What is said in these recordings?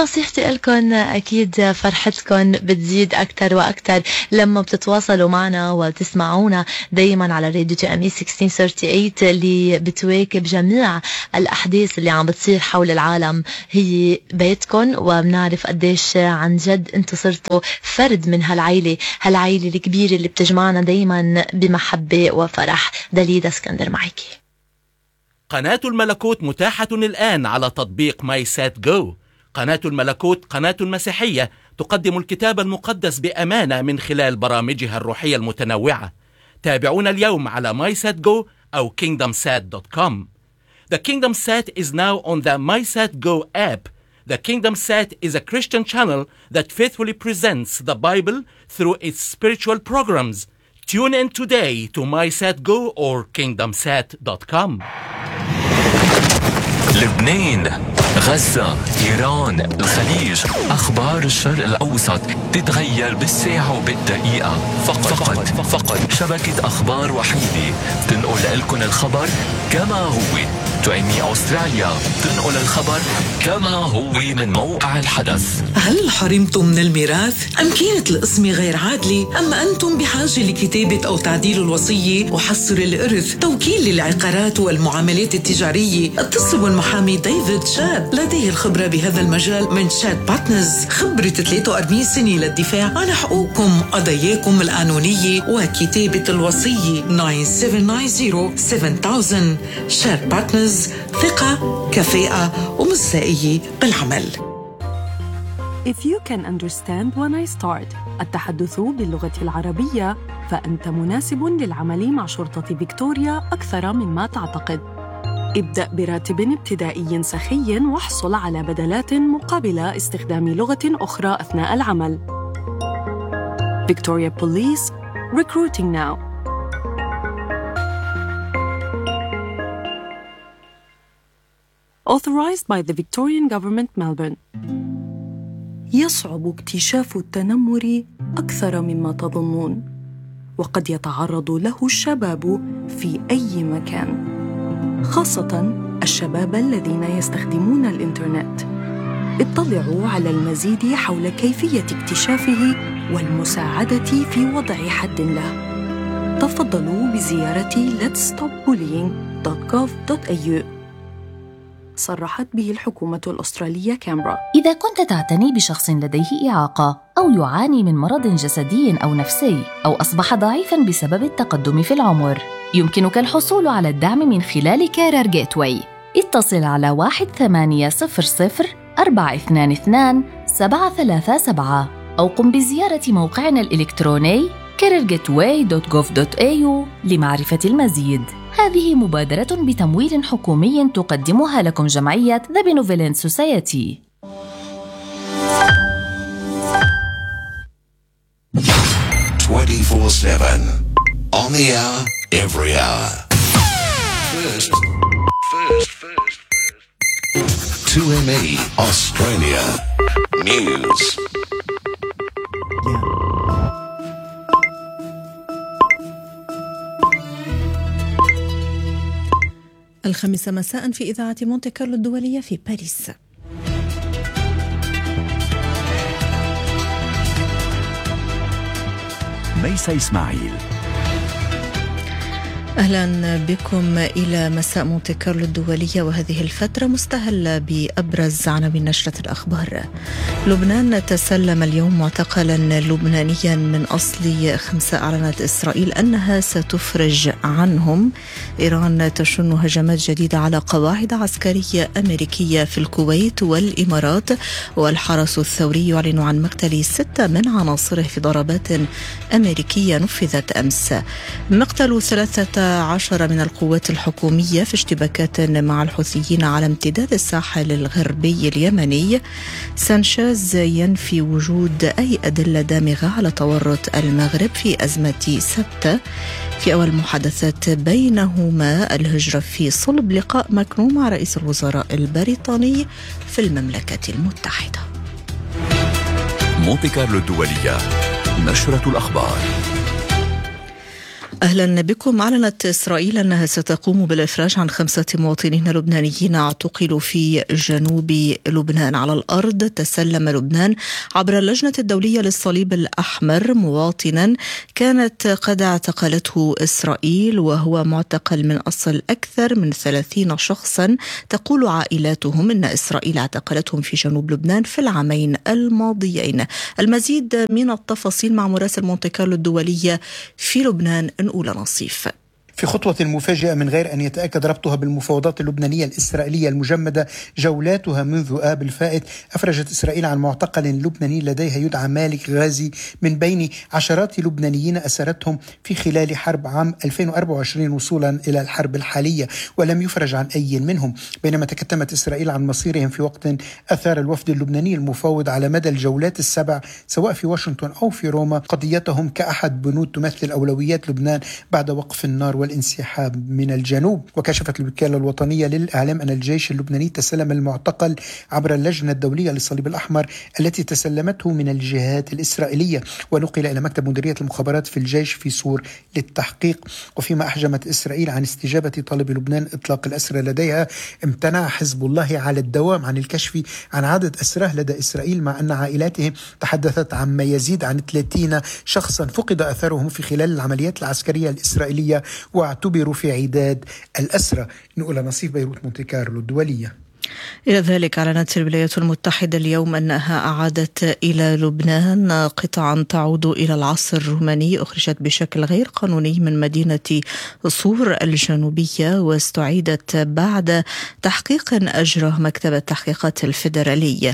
ونصيحتي لكم أكيد فرحتكم بتزيد أكتر وأكتر لما بتتواصلوا معنا وتسمعونا دايما على راديو TME 1638 اللي بتواكب جميع الأحداث اللي عم بتصير حول العالم. هي بيتكم وبنعرف قديش عن جد انتو صرتوا فرد من هالعيلة الكبيرة اللي بتجمعنا دايما بمحبة وفرح. دليدا اسكندر معاكي. قناة الملكوت متاحة الآن على تطبيق ماي سات جو. قناة الملكوت قناة مسيحية تقدم الكتاب المقدس بأمانة من خلال برامجها الروحية المتنوعة. تابعونا اليوم على MySatGo أو KingdomSat.com. The Kingdom Sat is now on the MySatGo app. The Kingdom Sat is a Christian channel that faithfully presents the Bible through its spiritual programs. Tune in today to MySatGo or KingdomSat.com. لبنان، غزة، إيران، الخليج، أخبار الشرق الأوسط تتغير بالساعة وبالدقيقة. فقط شبكة أخبار وحيدة تنقل لكم الخبر كما هو. TME أستراليا تنقل الخبر كما هو من موقع الحدث. هل حرمتم من الميراث؟ أم كانت القسمة غير عادلة؟ أم أنتم بحاجة لكتابة أو تعديل الوصية وحصر الإرث؟ توكيل للعقارات والمعاملات التجارية؟ اتصلوا بالمحامي ديفيد شاد، لديه الخبرة بهذا المجال من شاد بارتنرز، خبرة 43 سنة للدفاع عن حقوقكم قضاياكم القانونية وكتابة الوصية. 9790-7000. شاد بارتنرز، ثقة، كفاءة ومصداقية بالعمل. If you can understand when I start التحدث باللغة العربية فأنت مناسب للعمل مع شرطة فيكتوريا أكثر مما تعتقد. ابدأ براتب ابتدائي سخي واحصل على بدلات مقابل استخدام لغة أخرى أثناء العمل. Victoria Police, recruiting now. Authorized by the Victorian Government, Melbourne. يصعب اكتشاف التنمر أكثر مما تظنون، وقد يتعرض له الشباب في أي مكان، خاصة الشباب الذين يستخدمون الإنترنت. اطلعوا على المزيد حول كيفية اكتشافه والمساعدة في وضع حد له. تفضلوا بزيارة letsstopbullying.gov.au. صرحت به الحكومة الأسترالية كامبرا. إذا كنت تعتني بشخص لديه إعاقة أو يعاني من مرض جسدي أو نفسي أو أصبح ضعيفاً بسبب التقدم في العمر، يمكنك الحصول على الدعم من خلال كارير جيتواي. اتصل على 1800-422-737 أو قم بزيارة موقعنا الإلكتروني careergateway.gov.au لمعرفة المزيد. هذه مبادرة بتمويل حكومي تقدمها لكم جمعية The Benevolent Society. 24/7 on the hour, every hour. First. 2ME Australia News. الخامسة مساء في إذاعة مونتي كارلو الدولية في باريس. ميسا إسماعيل. أهلا بكم إلى مساء مونتي كارلو الدولية، وهذه الفترة مستهلة بأبرز عناوين نشرة الأخبار. لبنان تسلم اليوم معتقلا لبنانيا من أصل 5 أعلنت إسرائيل أنها ستفرج عنهم. إيران تشن هجمات جديدة على قواعد عسكرية أمريكية في الكويت والإمارات، والحرس الثوري يعلن عن مقتل 6 من عناصره في ضربات أمريكية نفذت أمس. مقتل 13 من القوات الحكومية في اشتباكات مع الحوثيين على امتداد الساحل الغربي اليمني. سانشيز ينفي وجود أي أدلة دامغة على تورط المغرب في أزمة سبتة. في أول محادثات بينهما الهجرة في صلب لقاء ماكرون مع رئيس الوزراء البريطاني في المملكة المتحدة. مونتي كارلو الدولية، نشرة الأخبار. أهلا بكم. أعلنت إسرائيل أنها ستقوم بالإفراج عن 5 مواطنين لبنانيين اعتقلوا في جنوب لبنان. على الأرض تسلم لبنان عبر اللجنة الدولية للصليب الأحمر مواطنا كانت قد اعتقلته إسرائيل، وهو معتقل من أصل أكثر من 30 شخصا تقول عائلاتهم إن إسرائيل اعتقلتهم في جنوب لبنان في العامين الماضيين. المزيد من التفاصيل مع مراسل مونتي كارلو الدولية في لبنان أولى نصيف. في خطوة مفاجئة من غير أن يتأكد ربطها بالمفاوضات اللبنانية الإسرائيلية المجمدة جولاتها منذ آب الفائت، أفرجت إسرائيل عن معتقل لبناني لديها يدعى مالك غازي من بين عشرات لبنانيين أسرتهم في خلال حرب عام 2024 وصولا إلى الحرب الحالية، ولم يفرج عن أي منهم، بينما تكتمت إسرائيل عن مصيرهم في وقت أثار الوفد اللبناني المفاوض على مدى الجولات السبع سواء في واشنطن أو في روما قضيتهم كأحد بنود تمثل أولويات لبنان بعد وقف النار والانسحاب من الجنوب. وكشفت الوكالة الوطنية للإعلام أن الجيش اللبناني تسلم المعتقل عبر اللجنة الدولية للصليب الأحمر التي تسلمته من الجهات الإسرائيلية، ونقل إلى مكتب مديرية المخابرات في الجيش في صور للتحقيق. وفيما أحجمت إسرائيل عن استجابة طلب لبنان إطلاق الأسرى لديها، امتنع حزب الله على الدوام عن الكشف عن عدد أسراه لدى إسرائيل، مع أن عائلاتهم تحدثت عن ما يزيد عن 30 شخصا فقد أثرهم في خلال العمليات العسكرية الإسرائيلية واعتبروا في عداد الأسرى. نقول نصيف بيروت مونتي كارلو الدولية. إلى ذلك أعلنت الولايات المتحدة اليوم أنها أعادت إلى لبنان قطعا تعود إلى العصر الروماني أخرجت بشكل غير قانوني من مدينة صور الجنوبية، واستعيدت بعد تحقيق أجراه مكتب التحقيقات الفيدرالي.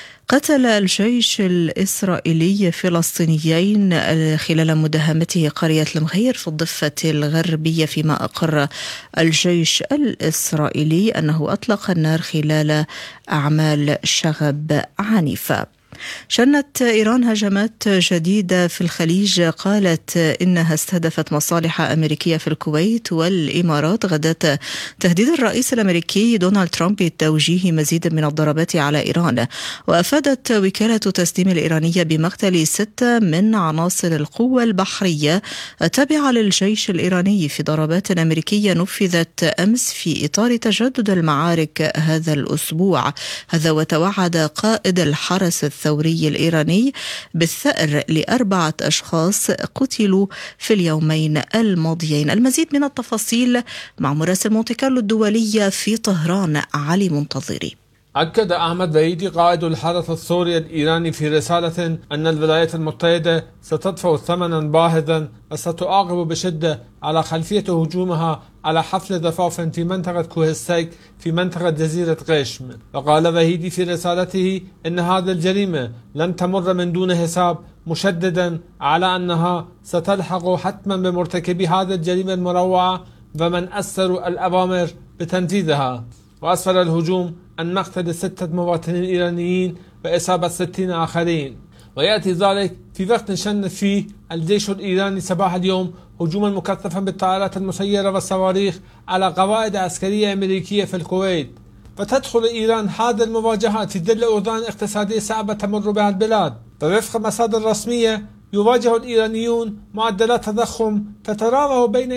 قتل الجيش الإسرائيلي فلسطينيين خلال مداهمته قرية المغير في الضفة الغربية، فيما أقر الجيش الإسرائيلي أنه أطلق النار خلال أعمال شغب عنيفة. شنت إيران هجمات جديدة في الخليج، قالت إنها استهدفت مصالح أمريكية في الكويت والإمارات غداة تهديد الرئيس الأمريكي دونالد ترامب بتوجيه مزيد من الضربات على إيران. وأفادت وكالة تسنيم الإيرانية بمقتل 6 من عناصر القوة البحرية التابعة للجيش الإيراني في ضربات أمريكية نفذت أمس في إطار تجدد المعارك هذا الأسبوع. هذا وتوعد قائد الحرس الثوري الإيراني بالثأر ل4 أشخاص قتلوا في اليومين الماضيين. المزيد من التفاصيل مع مراسل مونتي كارلو الدولية في طهران علي منتظري. أكد أحمد زايدي قائد الحرس الثوري الإيراني في رسالة أن الولايات المتحدة ستدفع ثمنا باهظا وستعاقب بشدة على خلفية هجومها على حفل زفاف في منطقة كوهستيك في منطقة جزيرة قشم. وقال زايدي في رسالته أن هذه الجريمة لن تمر من دون حساب، مشددا على أنها ستلحق حتما بمرتكبي هذه الجريمة المروعة ومن أثروا الأوامر بتنفيذها. وأسفر الهجوم عن مقتل 6 مواطنين إيرانيين وإصابة 60 آخرين، ويأتي ذلك في وقت شن فيه الجيش الإيراني صباح اليوم هجوما مكثفا بالطائرات المسيرة والصواريخ على قواعد عسكرية أمريكية في الكويت. فتدخل إيران هذه المواجهات في ظل أوضاع اقتصادية صعبة تمر بها البلاد، ووفق مصادر رسمية يواجه الإيرانيون معدلات تضخم تتراوح بين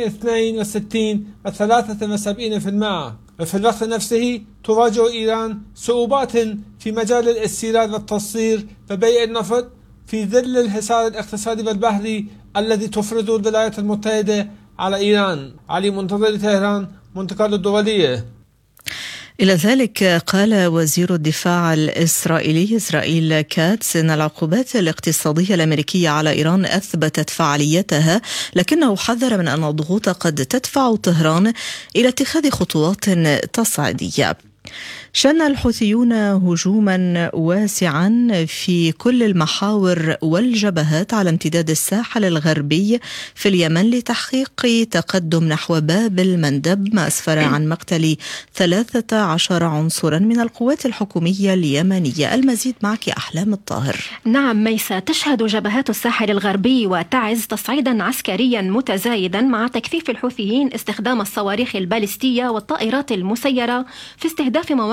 62 و 73%. وفي الوقت نفسه تواجه إيران صعوبات في مجال الاستيراد والتصدير وبيع النفط في ظل الحصار الاقتصادي والبحري الذي تفرضه الولايات المتحدة على إيران. علي منتظر، طهران، مونتي كارلو الدولية. إلى ذلك قال وزير الدفاع الإسرائيلي إسرائيل كاتس إن العقوبات الاقتصادية الأمريكية على إيران أثبتت فعاليتها، لكنه حذر من أن الضغوط قد تدفع طهران إلى اتخاذ خطوات تصعيدية. شن الحوثيون هجوما واسعا في كل المحاور والجبهات على امتداد الساحل الغربي في اليمن لتحقيق تقدم نحو باب المندب، ما أسفر عن مقتل 13 عنصرا من القوات الحكومية اليمنية. المزيد معك أحلام الطاهر. نعم ميسا، تشهد جبهات الساحل الغربي وتعز تصعيدا عسكريا متزايدا مع تكثيف الحوثيين استخدام الصواريخ البالستية والطائرات المسيرة في استهداف مواقع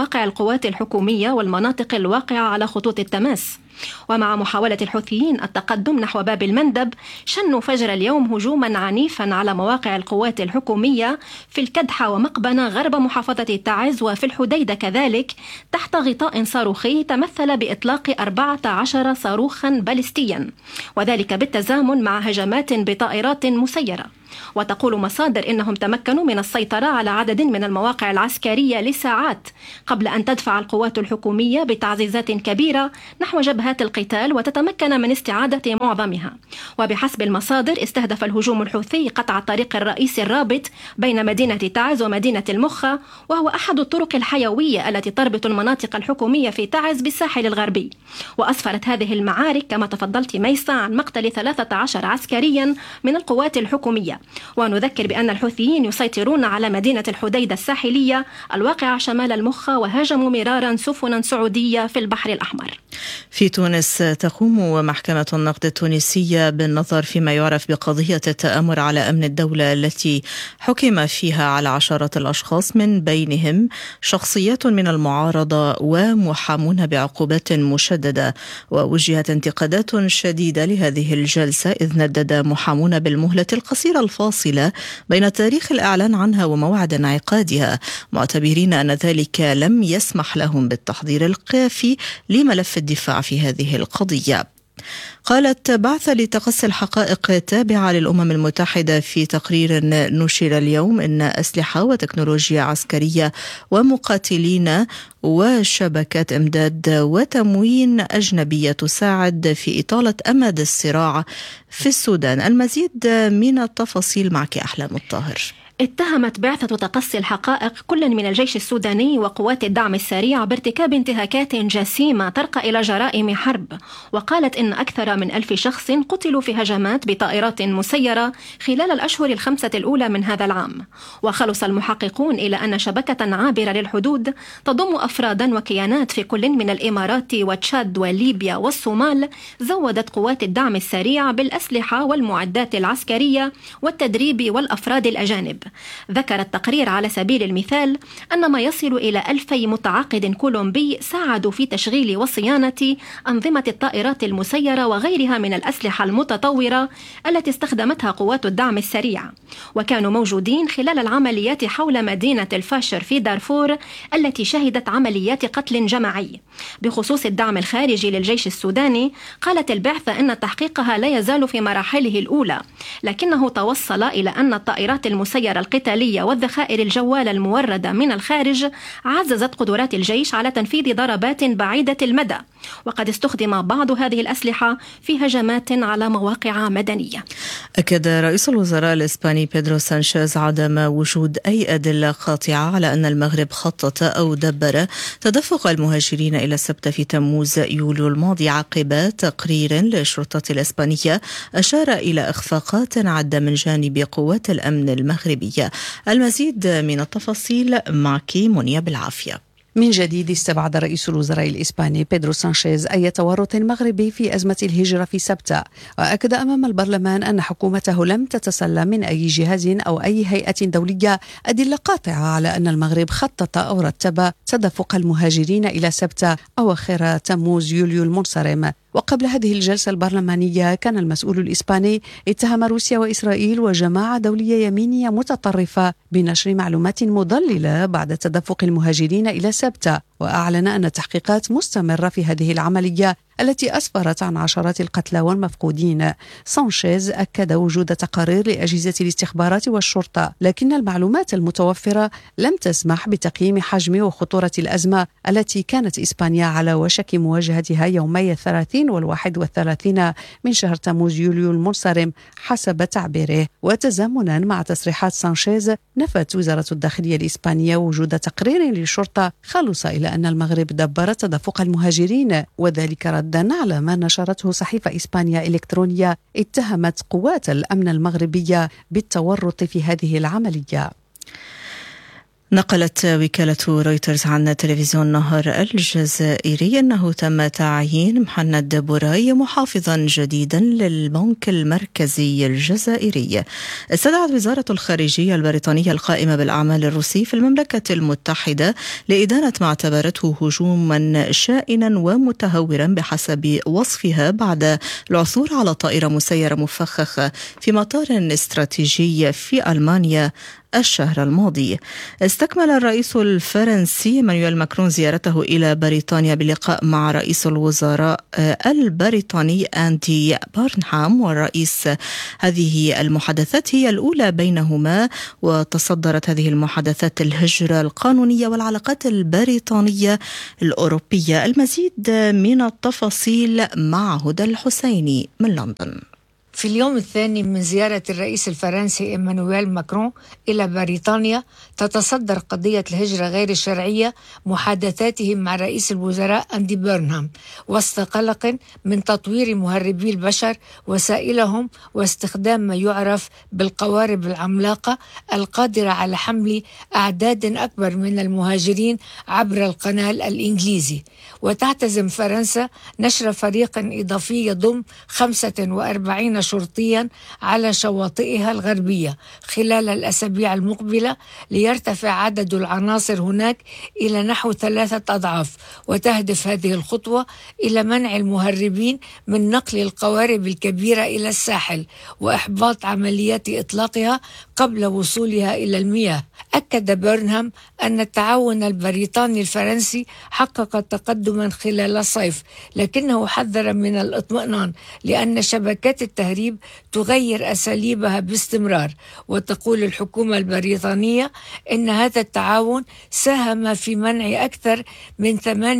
مواقع القوات الحكومية والمناطق الواقعة على خطوط التماس. ومع محاولة الحوثيين التقدم نحو باب المندب، شنوا فجر اليوم هجوما عنيفا على مواقع القوات الحكومية في الكدحة ومقبنة غرب محافظة تعز وفي الحديدة كذلك، تحت غطاء صاروخي تمثل بإطلاق 14 صاروخا باليستيا، وذلك بالتزامن مع هجمات بطائرات مسيرة. وتقول مصادر إنهم تمكنوا من السيطرة على عدد من المواقع العسكرية لساعات قبل أن تدفع القوات الحكومية بتعزيزات كبيرة نحو جبهات القتال وتتمكن من استعادة معظمها. وبحسب المصادر استهدف الهجوم الحوثي قطع الطريق الرئيسي الرابط بين مدينة تعز ومدينة المخا، وهو أحد الطرق الحيوية التي تربط المناطق الحكومية في تعز بالساحل الغربي. وأسفرت هذه المعارك كما تفضلت ميسة عن مقتل 13 عسكريا من القوات الحكومية. ونذكر بأن الحوثيين يسيطرون على مدينة الحديدة الساحلية الواقعة شمال المخا، وهاجموا مرارا سفنا سعودية في البحر الأحمر. في تونس تقوم محكمة النقد التونسية بالنظر فيما يعرف بقضية التآمر على أمن الدولة التي حكم فيها على عشرات الأشخاص من بينهم شخصيات من المعارضة ومحامون بعقوبات مشددة. ووجهت انتقادات شديدة لهذه الجلسة، إذ ندد محامون بالمهلة القصيرة الفاصلة بين تاريخ الإعلان عنها وموعد انعقادها، معتبرين أن ذلك لم يسمح لهم بالتحضير الكافي لملف الدفاع في هذه القضية. قالت بعثة لتقصي الحقائق تابعة للأمم المتحدة في تقرير نشر اليوم إن أسلحة وتكنولوجيا عسكرية ومقاتلين وشبكات إمداد وتموين أجنبية تساعد في إطالة أمد الصراع في السودان. المزيد من التفاصيل معك أحلام الطاهر. اتهمت بعثة تقصي الحقائق كل من الجيش السوداني وقوات الدعم السريع بارتكاب انتهاكات جسيمة ترقى إلى جرائم حرب، وقالت إن أكثر من 1000 شخص قتلوا في هجمات بطائرات مسيرة خلال الأشهر الخمسة الأولى من هذا العام. وخلص المحققون إلى أن شبكة عابرة للحدود تضم أفرادا وكيانات في كل من الإمارات وتشاد وليبيا والصومال زودت قوات الدعم السريع بالأسلحة والمعدات العسكرية والتدريب والأفراد الأجانب. ذكر التقرير على سبيل المثال أن ما يصل إلى 2000 متعاقد كولومبي ساعدوا في تشغيل وصيانة أنظمة الطائرات المسيرة وغيرها من الأسلحة المتطورة التي استخدمتها قوات الدعم السريع، وكانوا موجودين خلال العمليات حول مدينة الفاشر في دارفور التي شهدت عمليات قتل جماعي. بخصوص الدعم الخارجي للجيش السوداني، قالت البعثة أن تحقيقها لا يزال في مراحله الأولى، لكنه توصل إلى أن الطائرات المسيرة القتالية والذخائر الجوالة الموردة من الخارج عززت قدرات الجيش على تنفيذ ضربات بعيدة المدى، وقد استخدم بعض هذه الأسلحة في هجمات على مواقع مدنية. أكد رئيس الوزراء الإسباني بيدرو سانشيز عدم وجود أي أدلة قاطعة على أن المغرب خطط أو دبر تدفق المهاجرين إلى السبت في تموز يوليو الماضي، عقب تقرير للشرطة الإسبانية أشار إلى إخفاقات عدة من جانب قوات الأمن المغربية. المزيد من التفاصيل معك منيا بالعافية. من جديد استبعد رئيس الوزراء الإسباني بيدرو سانشيز أي تورط مغربي في أزمة الهجرة في سبتة، وأكد أمام البرلمان أن حكومته لم تتسلم من أي جهاز أو أي هيئة دولية أدلة قاطعة على أن المغرب خطط أو رتب تدفق المهاجرين إلى سبتة أواخر تموز يوليو المنصرم. وقبل هذه الجلسة البرلمانية كان المسؤول الإسباني اتهم روسيا وإسرائيل وجماعة دولية يمينية متطرفة بنشر معلومات مضللة بعد تدفق المهاجرين إلى سبتة، وأعلن أن التحقيقات مستمرة في هذه العملية التي أسفرت عن عشرات القتلى والمفقودين. سانشيز أكد وجود تقارير لأجهزة الاستخبارات والشرطة، لكن المعلومات المتوفرة لم تسمح بتقييم حجم وخطورة الأزمة التي كانت إسبانيا على وشك مواجهتها يومي 30 و31 من شهر تموز يوليو المنصرم حسب تعبيره. وتزامنا مع تصريحات سانشيز، نفت وزارة الداخلية الإسبانية وجود تقرير للشرطة خلص إلى أن المغرب دبر تدفق المهاجرين، وذلك ردا على ما نشرته صحيفة إسبانيا إلكترونية اتهمت قوات الأمن المغربية بالتورط في هذه العملية. نقلت وكالة رويترز عن تلفزيون نهر الجزائري أنه تم تعيين محمد بوراي محافظا جديدا للبنك المركزي الجزائري. استدعت وزارة الخارجية البريطانية القائمة بالأعمال الروسي في المملكة المتحدة لإدانة ما اعتبرته هجوما شائنا ومتهورا بحسب وصفها بعد العثور على طائرة مسيرة مفخخة في مطار استراتيجي في ألمانيا الشهر الماضي. استكمل الرئيس الفرنسي إيمانويل ماكرون زيارته إلى بريطانيا بلقاء مع رئيس الوزراء البريطاني أندي بيرنهام، والرئيس هذه المحادثات هي الأولى بينهما، وتصدرت هذه المحادثات الهجرة القانونية والعلاقات البريطانية الأوروبية. المزيد من التفاصيل مع هدى الحسيني من لندن. في اليوم الثاني من زيارة الرئيس الفرنسي إيمانويل ماكرون إلى بريطانيا، تتصدر قضية الهجرة غير الشرعية محادثاته مع رئيس الوزراء أندي بيرنهام وسط قلق من تطوير مهربي البشر وسائلهم واستخدام ما يعرف بالقوارب العملاقة القادرة على حمل أعداد أكبر من المهاجرين عبر القنال الإنجليزي. وتعتزم فرنسا نشر فريق إضافي يضم 45 شرطيا على شواطئها الغربية خلال الأسابيع المقبلة ليرتفع عدد العناصر هناك إلى نحو 3 أضعاف. وتهدف هذه الخطوة إلى منع المهربين من نقل القوارب الكبيرة إلى الساحل وإحباط عمليات إطلاقها قبل وصولها إلى المياه. أكد بيرنهام أن التعاون البريطاني الفرنسي حقق تقدما خلال الصيف، لكنه حذر من الاطمئنان لأن شبكات التهريب تغير أساليبها باستمرار. وتقول الحكومة البريطانية إن هذا التعاون ساهم في منع أكثر من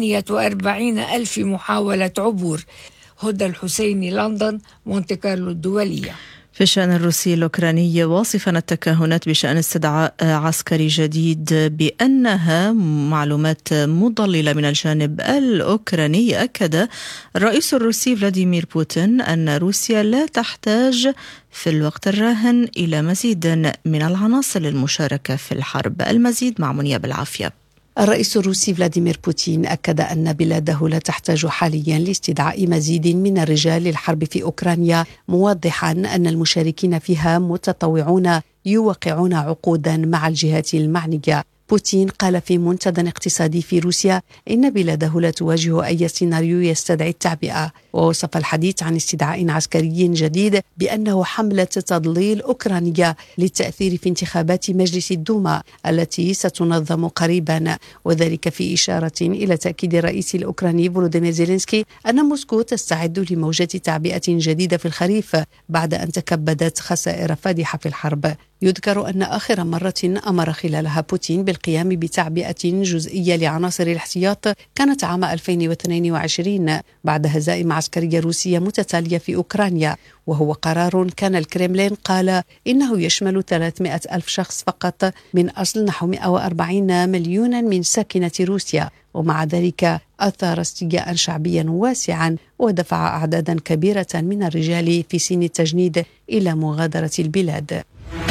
48,000 محاولة عبور. هدى الحسيني، لندن، مونتي كارلو الدولية. في الشأن الروسي الأوكراني، واصفا التكهنات بشأن استدعاء عسكري جديد بأنها معلومات مضللة من الجانب الأوكراني، أكد الرئيس الروسي فلاديمير بوتين أن روسيا لا تحتاج في الوقت الراهن إلى مزيد من العناصر للمشاركة في الحرب. المزيد مع منيا بالعافية. الرئيس الروسي فلاديمير بوتين أكد أن بلاده لا تحتاج حاليا لاستدعاء مزيد من الرجال للحرب في أوكرانيا، موضحا أن المشاركين فيها متطوعون يوقعون عقودا مع الجهات المعنية. بوتين قال في منتدى اقتصادي في روسيا إن بلاده لا تواجه أي سيناريو يستدعي التعبئة، ووصف الحديث عن استدعاء عسكري جديد بأنه حملة تضليل أوكرانية للتأثير في انتخابات مجلس الدوما التي ستنظم قريبا، وذلك في إشارة إلى تأكيد الرئيس الأوكراني فولوديمير زيلينسكي أن موسكو تستعد لموجة تعبئة جديدة في الخريف بعد أن تكبدت خسائر فادحة في الحرب. يذكر أن آخر مرة أمر خلالها بوتين بالقيام بتعبئة جزئية لعناصر الاحتياط كانت عام 2022 بعد هزائم عسكرية روسية متتالية في أوكرانيا، وهو قرار كان الكريملين قال إنه يشمل 300,000 شخص فقط من أصل نحو 140 مليون من ساكنة روسيا، ومع ذلك أثار استياء شعبيا واسعا ودفع أعدادا كبيرة من الرجال في سن التجنيد إلى مغادرة البلاد.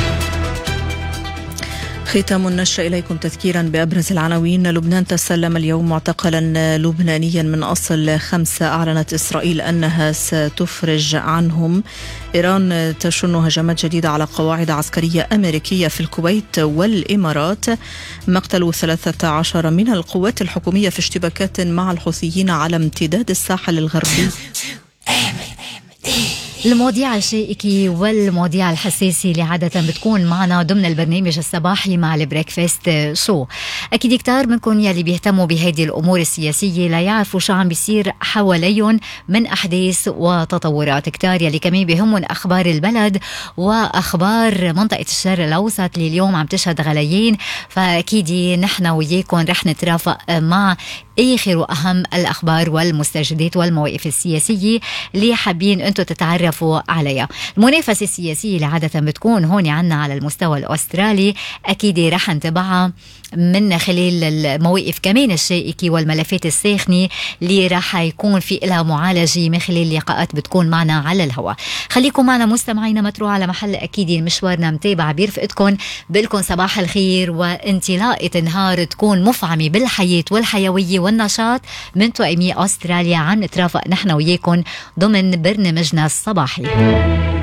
ختام النشر إليكم تذكيرا بأبرز العناوين. لبنان تسلم اليوم معتقلا لبنانيا من أصل 5 أعلنت إسرائيل أنها ستفرج عنهم. إيران تشن هجمات جديدة على قواعد عسكرية أمريكية في الكويت والإمارات. مقتل 13 من القوات الحكومية في اشتباكات مع الحوثيين على امتداد الساحل الغربي. المواضيع الشائكة والمواضيع الحساسة اللي عادة بتكون معنا ضمن البرنامج الصباحي مع البريكفاست شو. أكيد كتار منكم يلي بيهتموا بهذه الأمور السياسية لا يعرفوا شو عم بيصير حواليهم من أحداث وتطورات. كتار يلي كمان بيهمون أخبار البلد وأخبار منطقة الشرق الأوسط اللي اليوم عم تشهد غليين، فأكيد نحن وياكم رح نترافق مع آخر وأهم الأخبار والمستجدات والمواقف السياسية اللي حابين أنتم تتعرفوا عليها. المنافسة السياسية اللي عادة بتكون هون عنا على المستوى الأسترالي أكيد رح نتبعها من خلال المواقف كمان الشائكة والملفات الساخنة اللي رح يكون في لها معالجة من خلال لقاءات بتكون معنا على الهواء. خليكم معنا مستمعينا، ما تروحوا على محل أكيد مشوارنا متابعة برفقتكم. بلكم صباح الخير وانطلاقة نهار تكون مفعمة بالحياة والحيوية والنشاط من توأمي أستراليا. عم نترافق نحن وياكم ضمن برنامجنا الصباحي.